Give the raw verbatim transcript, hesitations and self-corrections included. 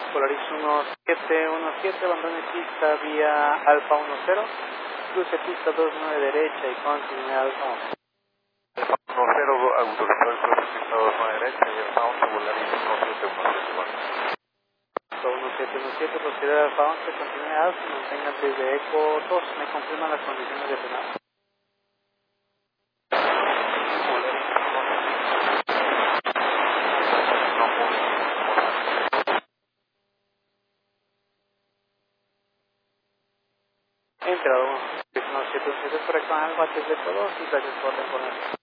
Polaris uno siete uno siete, abandone pista vía Alfa uno cero, cruce pista dos nueve derecha y continúe Alfa uno. uno cero, autorizado el cruce pista dos nueve derecha y Alfa once, Polaris uno siete uno siete. Alfa uno siete uno siete, proceder a Alfa once, continúe Alfa y mantengan desde Eco dos. ¿Me confirman las condiciones de frenado? Entrado uno siete uno siete, correcto, Alfa, antes de todo y gracias por la información.